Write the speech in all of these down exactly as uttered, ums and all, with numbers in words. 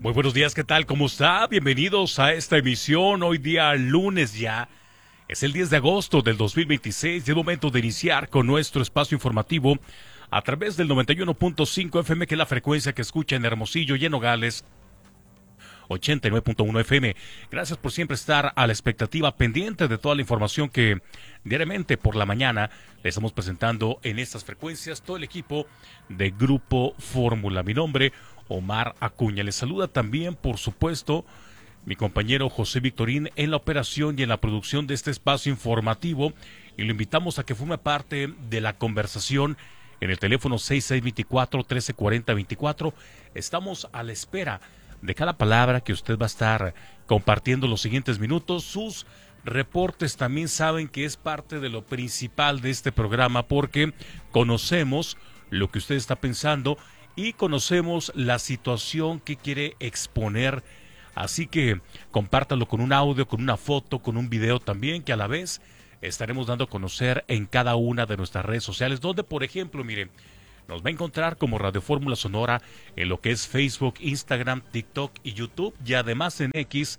Muy buenos días, ¿qué tal? ¿Cómo está? Bienvenidos a esta emisión. Hoy día lunes ya. Es el diez de agosto del dos mil veintiséis y es momento de iniciar con nuestro espacio informativo a través del noventa y uno punto cinco F M, que es la frecuencia que escucha en Hermosillo y en Nogales, ochenta y nueve punto uno F M. Gracias por siempre estar a la expectativa pendiente de toda la información que diariamente por la mañana le estamos presentando en estas frecuencias. Todo el equipo de Grupo Fórmula. Mi nombre, Omar Acuña. Les saluda también, por supuesto, mi compañero José Victorín en la operación y en la producción de este espacio informativo. Y lo invitamos a que forme parte de la conversación en el teléfono seis seis dos cuatro, uno tres cuatro cero veinticuatro. Estamos a la espera de cada palabra que usted va a estar compartiendo los siguientes minutos. Sus reportes también saben que es parte de lo principal de este programa, porque conocemos lo que usted está pensando y conocemos la situación que quiere exponer. Así que compártalo con un audio, con una foto, con un video también, que a la vez estaremos dando a conocer en cada una de nuestras redes sociales, donde, por ejemplo, mire, nos va a encontrar como Radio Fórmula Sonora en lo que es Facebook, Instagram, TikTok y YouTube, y además en X,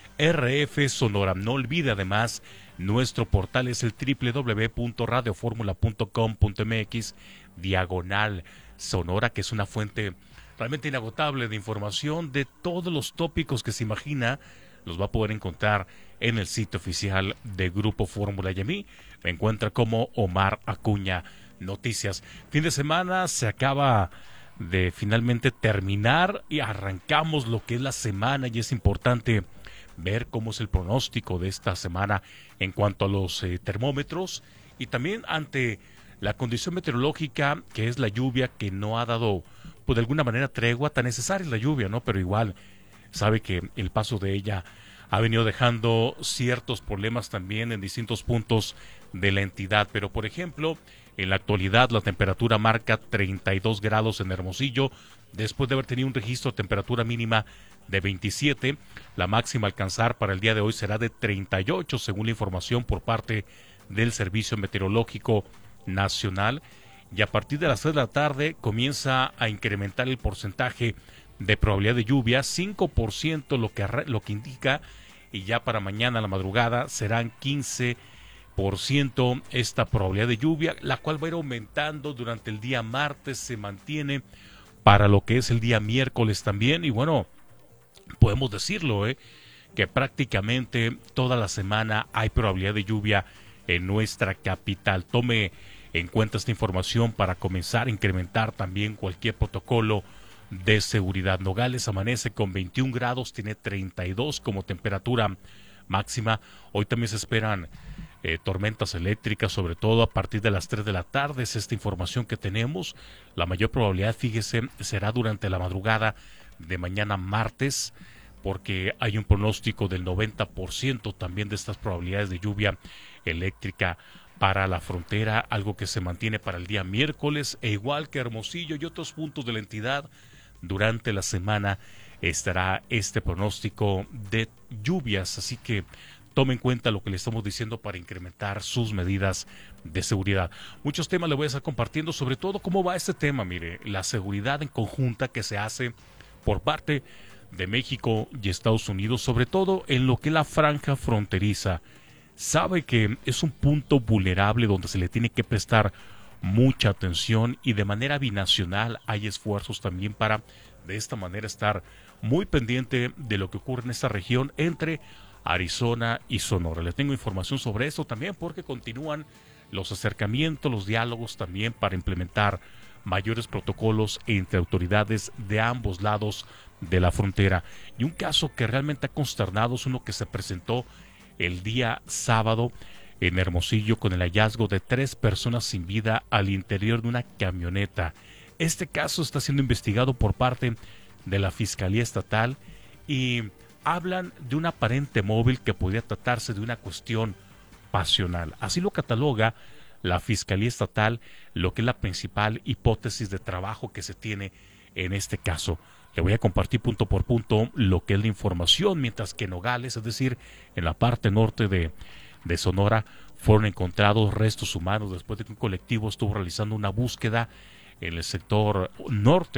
R F Sonora. No olvide además, nuestro portal es el doble u doble u doble u punto radio fórmula punto com punto m x diagonal Sonora, que es una fuente realmente inagotable de información de todos los tópicos que se imagina. Los va a poder encontrar en el sitio oficial de Grupo Fórmula, y a mí me encuentra como Omar Acuña Noticias. Fin de semana se acaba de finalmente terminar y arrancamos lo que es la semana, y es importante ver cómo es el pronóstico de esta semana en cuanto a los eh, termómetros, y también ante la condición meteorológica, que es la lluvia, que no ha dado, pues de alguna manera, tregua. Tan necesaria es la lluvia, ¿no? Pero igual sabe que el paso de ella ha venido dejando ciertos problemas también en distintos puntos de la entidad. Pero, por ejemplo, en la actualidad la temperatura marca treinta y dos grados en Hermosillo, después de haber tenido un registro de temperatura mínima de veintisiete. La máxima a alcanzar para el día de hoy será de treinta y ocho, según la información por parte del Servicio Meteorológico Nacional. Y a partir de las tres de la tarde comienza a incrementar el porcentaje de probabilidad de lluvia, cinco por ciento lo que, lo que indica, y ya para mañana a la madrugada serán quince por ciento esta probabilidad de lluvia, la cual va a ir aumentando durante el día martes, se mantiene para lo que es el día miércoles también. Y bueno, podemos decirlo, ¿eh? que prácticamente toda la semana hay probabilidad de lluvia en nuestra capital. Tome en cuenta esta información para comenzar a incrementar también cualquier protocolo de seguridad. Nogales amanece con veintiún grados, tiene treinta y dos como temperatura máxima. Hoy también se esperan eh, tormentas eléctricas, sobre todo a partir de las tres de la tarde. Es esta información que tenemos. La mayor probabilidad, fíjese, será durante la madrugada de mañana martes, porque hay un pronóstico del noventa por ciento también de estas probabilidades de lluvia eléctrica para la frontera, algo que se mantiene para el día miércoles, e igual que Hermosillo y otros puntos de la entidad, durante la semana estará este pronóstico de lluvias. Así que tome en cuenta lo que le estamos diciendo para incrementar sus medidas de seguridad. Muchos temas le voy a estar compartiendo, sobre todo cómo va este tema. Mire, la seguridad en conjunta que se hace por parte de México y Estados Unidos, sobre todo en lo que es la franja fronteriza. Sabe que es un punto vulnerable donde se le tiene que prestar mucha atención, y de manera binacional hay esfuerzos también para de esta manera estar muy pendiente de lo que ocurre en esta región entre Arizona y Sonora. Les tengo información sobre esto también, porque continúan los acercamientos, los diálogos también para implementar mayores protocolos entre autoridades de ambos lados de la frontera. Y un caso que realmente ha consternado es uno que se presentó el día sábado en Hermosillo, con el hallazgo de tres personas sin vida al interior de una camioneta. Este caso está siendo investigado por parte de la Fiscalía Estatal, y hablan de un aparente móvil que podría tratarse de una cuestión pasional. Así lo cataloga la Fiscalía Estatal, lo que es la principal hipótesis de trabajo que se tiene en este caso. Le voy a compartir punto por punto lo que es la información, mientras que en Nogales, es decir, en la parte norte de, de Sonora, fueron encontrados restos humanos después de que un colectivo estuvo realizando una búsqueda en el sector norte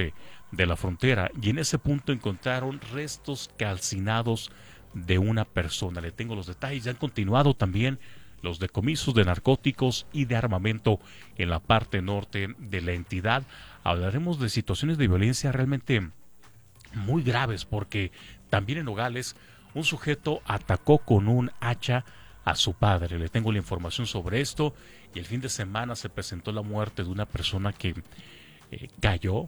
de la frontera, y en ese punto encontraron restos calcinados de una persona. Le tengo los detalles. Ya han continuado también los decomisos de narcóticos y de armamento en la parte norte de la entidad. Hablaremos de situaciones de violencia realmente muy graves, porque también en Nogales un sujeto atacó con un hacha a su padre. Le tengo la información sobre esto, y el fin de semana se presentó la muerte de una persona que eh, cayó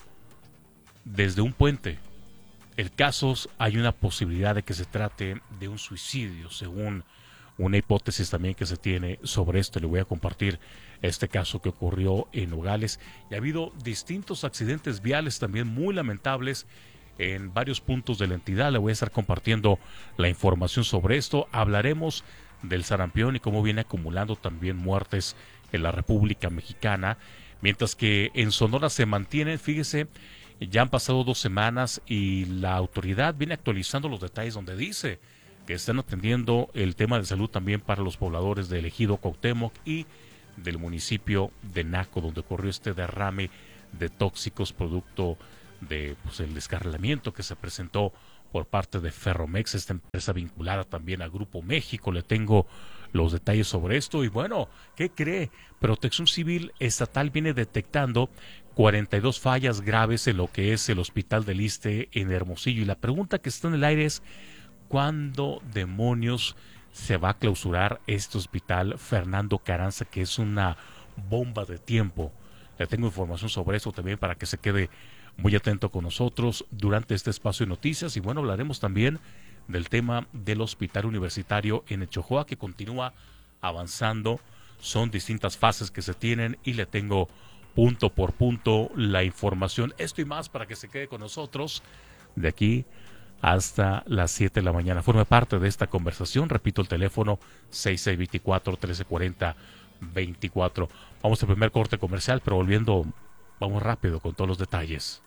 desde un puente. El caso, hay una posibilidad de que se trate de un suicidio, según una hipótesis también que se tiene sobre esto. Le voy a compartir este caso que ocurrió en Nogales, y ha habido distintos accidentes viales también muy lamentables en varios puntos de la entidad. Le voy a estar compartiendo la información sobre esto. Hablaremos del sarampión y cómo viene acumulando también muertes en la República Mexicana, mientras que en Sonora se mantienen. Fíjese, ya han pasado dos semanas y la autoridad viene actualizando los detalles, donde dice que están atendiendo el tema de salud también para los pobladores del ejido Cuauhtémoc y del municipio de Naco, donde ocurrió este derrame de tóxicos producto de pues, el descarrilamiento que se presentó por parte de Ferromex, esta empresa vinculada también a Grupo México. Le tengo los detalles sobre esto. Y bueno, ¿qué cree? Protección Civil Estatal viene detectando cuarenta y dos fallas graves en lo que es el Hospital del Iste en Hermosillo, y la pregunta que está en el aire es: ¿cuándo demonios se va a clausurar este hospital Fernando Carranza, que es una bomba de tiempo? Le tengo información sobre eso también para que se quede muy atento con nosotros durante este espacio de noticias. Y bueno, hablaremos también del tema del hospital universitario en Echojoa, que continúa avanzando. Son distintas fases que se tienen, y le tengo punto por punto la información. Esto y más para que se quede con nosotros de aquí hasta las siete de la mañana. Forme parte de esta conversación. Repito, el teléfono seis seis dos cuatro, uno tres cuatro cero, veinticuatro. Vamos al primer corte comercial, pero volviendo, vamos rápido con todos los detalles.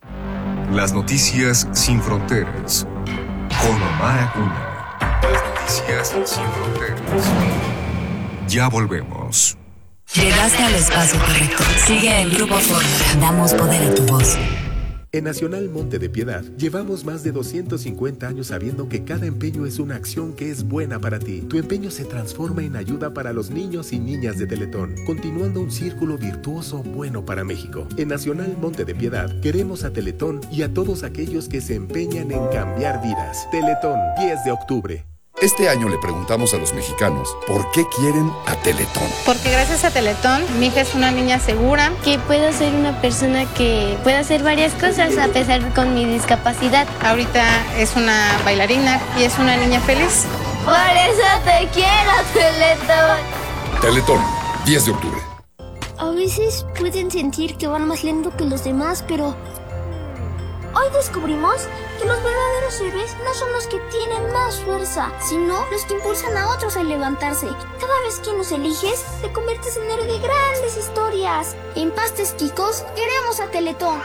Las noticias sin fronteras, con Omar Acuña. Las noticias sin fronteras. Ya volvemos. Llegaste al espacio correcto. Sigue el Grupo Fórmula. Damos poder a tu voz. En Nacional Monte de Piedad llevamos más de doscientos cincuenta años sabiendo que cada empeño es una acción que es buena para ti. Tu empeño se transforma en ayuda para los niños y niñas de Teletón, continuando un círculo virtuoso bueno para México. En Nacional Monte de Piedad queremos a Teletón y a todos aquellos que se empeñan en cambiar vidas. Teletón, diez de octubre. Este año le preguntamos a los mexicanos por qué quieren a Teletón. Porque gracias a Teletón, mi hija es una niña segura. Que puedo ser una persona que pueda hacer varias cosas a pesar con mi discapacidad. Ahorita es una bailarina y es una niña feliz. Por eso te quiero, Teletón. Teletón, diez de octubre. A veces pueden sentir que van más lento que los demás, pero hoy descubrimos que los verdaderos héroes no son los que tienen más fuerza, sino los que impulsan a otros a levantarse. Cada vez que nos eliges, te conviertes en héroe de grandes historias. En Pastes Quicos, queremos a Teletón.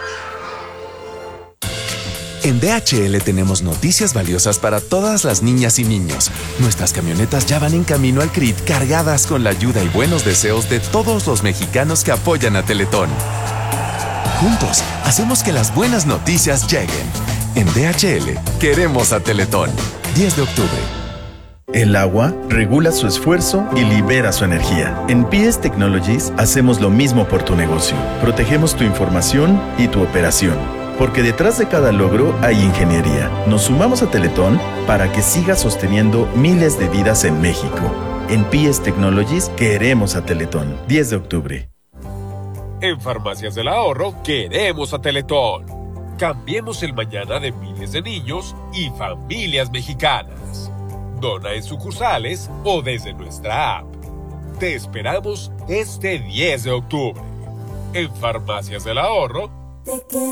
En D H L tenemos noticias valiosas para todas las niñas y niños. Nuestras camionetas ya van en camino al C R I T, cargadas con la ayuda y buenos deseos de todos los mexicanos que apoyan a Teletón. Juntos, hacemos que las buenas noticias lleguen. En D H L, queremos a Teletón. diez de octubre. El agua regula su esfuerzo y libera su energía. En P S Technologies hacemos lo mismo por tu negocio. Protegemos tu información y tu operación. Porque detrás de cada logro hay ingeniería. Nos sumamos a Teletón para que siga sosteniendo miles de vidas en México. En P S Technologies queremos a Teletón. diez de octubre. En Farmacias del Ahorro queremos a Teletón. Cambiemos el mañana de miles de niños y familias mexicanas. Dona en sucursales o desde nuestra app. Te esperamos este diez de octubre. En Farmacias del Ahorro. Te